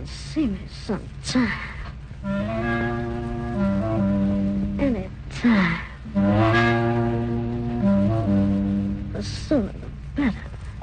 see me sometime. Anytime. The sooner the better.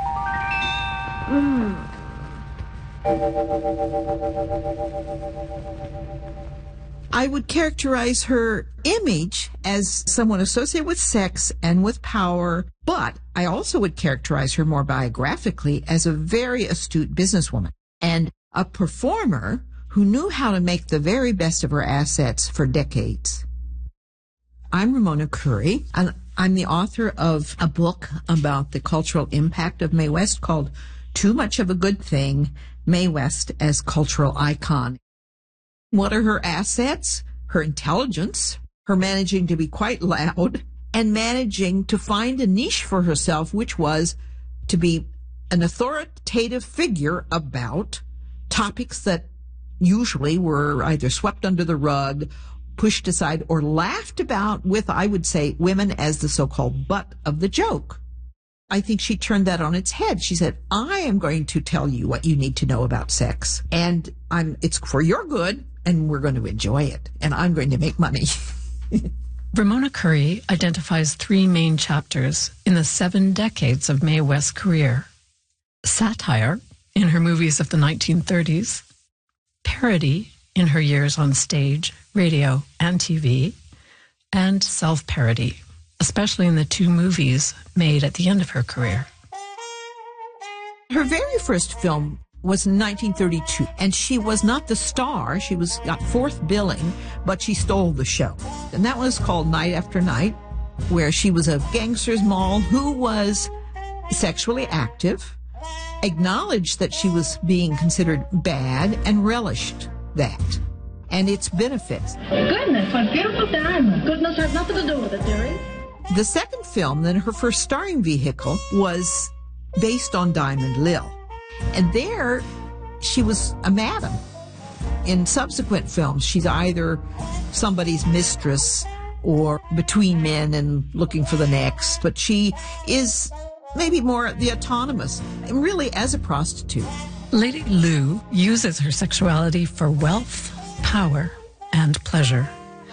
I would characterize her image as someone associated with sex and with power, but I also would characterize her more biographically as a very astute businesswoman and a performer who knew how to make the very best of her assets for decades. I'm Ramona Curry, and I'm the author of a book about the cultural impact of Mae West called Too Much of a Good Thing, Mae West as Cultural Icon. What are her assets? Her intelligence, her managing to be quite loud, and managing to find a niche for herself, which was to be an authoritative figure about topics that usually were either swept under the rug, pushed aside, or laughed about with, I would say, women as the so-called butt of the joke. I think she turned that on its head. She said, I am going to tell you what you need to know about sex, and it's for your good, and we're going to enjoy it, and I'm going to make money. Ramona Curry identifies three main chapters in the 7 decades of Mae West's career: satire in her movies of the 1930s, parody in her years on stage, radio, and TV, and self-parody, especially in the 2 movies made at the end of her career. Her very first film was in 1932, and she was not the star. She got 4th billing, but she stole the show. And that was called Night After Night, where she was a gangster's moll who was sexually active, acknowledged that she was being considered bad, and relished that and its benefits. Goodness, what beautiful diamond. Goodness had nothing to do with it, dearie. The second film, then her first starring vehicle, was based on Diamond Lil. And there, she was a madam. In subsequent films, she's either somebody's mistress or between men and looking for the next. But she is maybe more the autonomous, and really as a prostitute. Lady Lou uses her sexuality for wealth, power, and pleasure.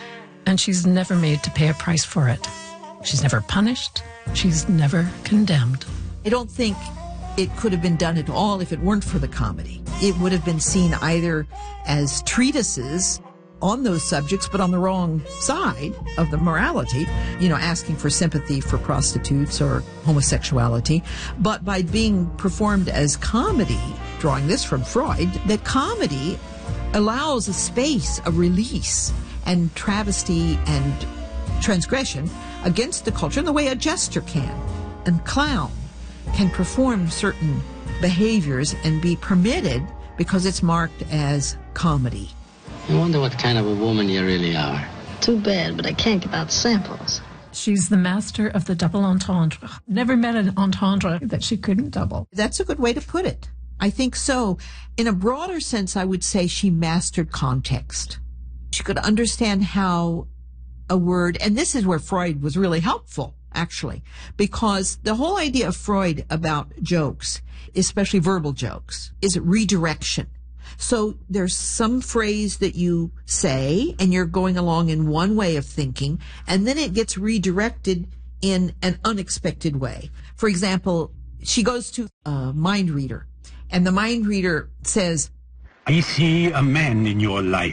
And she's never made to pay a price for it. She's never punished. She's never condemned. I don't think it could have been done at all if it weren't for the comedy. It would have been seen either as treatises on those subjects, but on the wrong side of the morality, asking for sympathy for prostitutes or homosexuality. But by being performed as comedy, drawing this from Freud, that comedy allows a space, a release, and travesty and transgression against the culture in the way a jester can. And clown can perform certain behaviors and be permitted because it's marked as comedy. I wonder what kind of a woman you really are. Too bad, but I can't give out samples. She's the master of the double entendre. Never met an entendre that she couldn't double. That's a good way to put it. I think so. In a broader sense, I would say she mastered context. She could understand how a word, and this is where Freud was really helpful, actually, because the whole idea of Freud about jokes, especially verbal jokes, is redirection. So there's some phrase that you say and you're going along in one way of thinking, and then it gets redirected in an unexpected way. For example, she goes to a mind reader, and the mind reader says, I see a man in your life.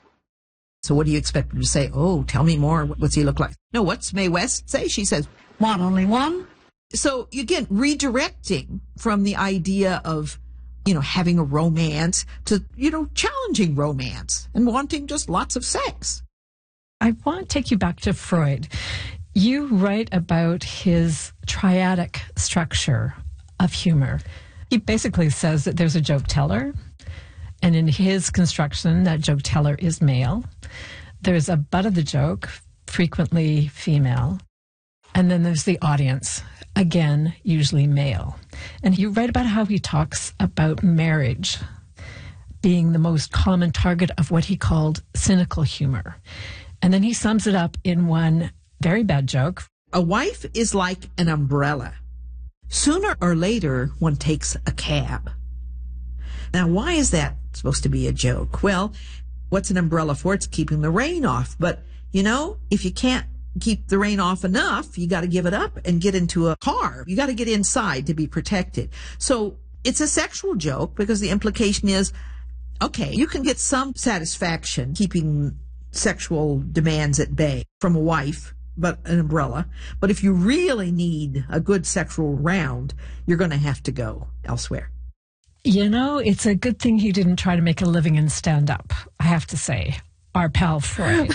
So what do you expect her to say? Oh, tell me more. What's he look like? No, what's Mae West say? She says, What, only one? So again, redirecting from the idea of, having a romance to, challenging romance and wanting just lots of sex. I want to take you back to Freud. You write about his triadic structure of humor. He basically says that there's a joke teller, and in his construction, that joke teller is male. There's a butt of the joke, frequently female. And then there's the audience, again, usually male. And you write about how he talks about marriage being the most common target of what he called cynical humor. And then he sums it up in one very bad joke. A wife is like an umbrella. Sooner or later, one takes a cab. Now, why is that supposed to be a joke? Well, what's an umbrella for? It's keeping the rain off. But, if you can't keep the rain off enough, you got to give it up and get into a car. You got to get inside to be protected. So it's a sexual joke because the implication is, okay, you can get some satisfaction keeping sexual demands at bay from a wife, but an umbrella. But if you really need a good sexual round, you're going to have to go elsewhere. It's a good thing he didn't try to make a living in stand-up, I have to say. Our pal Freud.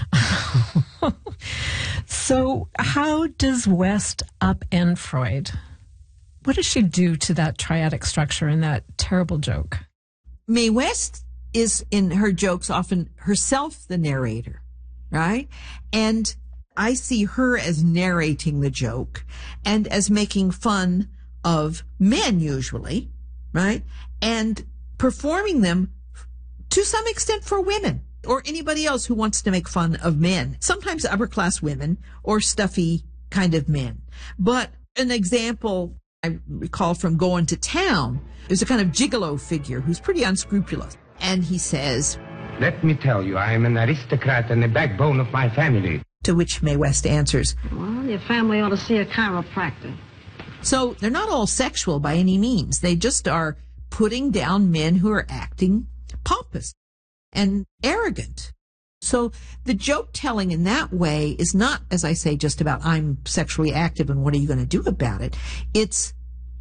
So how does West upend Freud? What does she do to that triadic structure in that terrible joke? Mae West is, in her jokes, often herself the narrator, right? And I see her as narrating the joke and as making fun of men usually, right? And performing them to some extent for women or anybody else who wants to make fun of men, sometimes upper-class women or stuffy kind of men. But an example I recall from Going to Town, there's a kind of gigolo figure who's pretty unscrupulous. And he says, "Let me tell you, I am an aristocrat and the backbone of my family." To which Mae West answers, Well, your family ought to see a chiropractor. so they're not all sexual by any means. They just are putting down men who are acting pompous and arrogant. So the joke telling in that way is not, as I say, just about I'm sexually active and what are you going to do about it? It's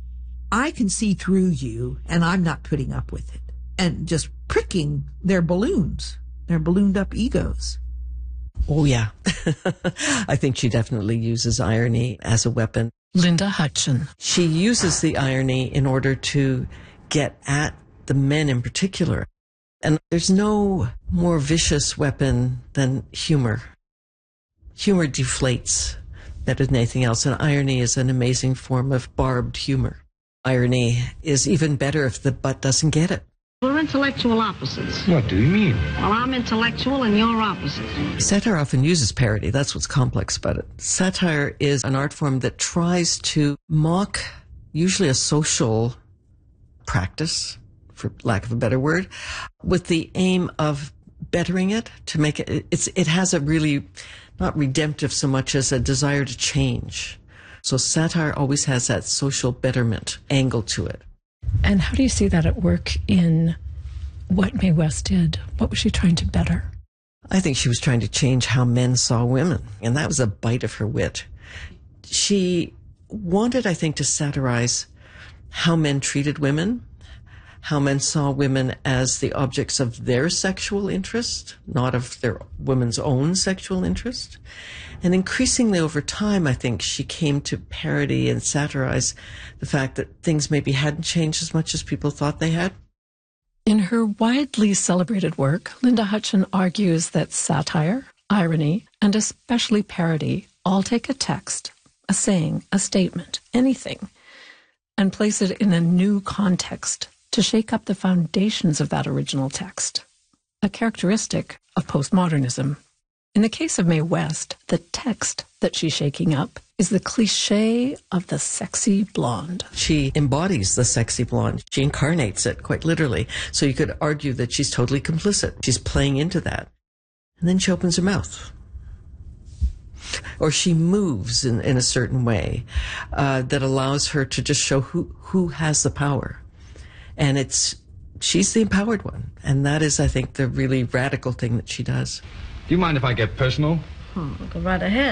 I can see through you and I'm not putting up with it. And just pricking their balloons, their ballooned up egos. Oh, yeah. I think she definitely uses irony as a weapon. Linda Hutcheon. She uses the irony in order to get at the men in particular. And there's no more vicious weapon than humor. Humor deflates better than anything else, and irony is an amazing form of barbed humor. Irony is even better if the butt doesn't get it. We're intellectual opposites. What do you mean? Well, I'm intellectual and you're opposite. Satire often uses parody. That's what's complex about it. Satire is an art form that tries to mock usually a social practice, for lack of a better word, with the aim of bettering it, to make it, it has a really, not redemptive so much as a desire to change. So satire always has that social betterment angle to it. And how do you see that at work in what Mae West did? What was she trying to better? I think she was trying to change how men saw women, and that was a bite of her wit. She wanted, I think, to satirize how men treated women, how men saw women as the objects of their sexual interest, not of their women's own sexual interest. And increasingly over time, I think she came to parody and satirize the fact that things maybe hadn't changed as much as people thought they had. In her widely celebrated work, Linda Hutcheon argues that satire, irony, and especially parody all take a text, a saying, a statement, anything, and place it in a new context to shake up the foundations of that original text, a characteristic of postmodernism. In the case of Mae West, the text that she's shaking up is the cliché of the sexy blonde. She embodies the sexy blonde. She incarnates it, quite literally. So you could argue that she's totally complicit. She's playing into that. And then she opens her mouth. Or she moves in a certain way that allows her to just show who has the power. And she's the empowered one. And that is, I think, the really radical thing that she does. Do you mind if I get personal? Go right ahead.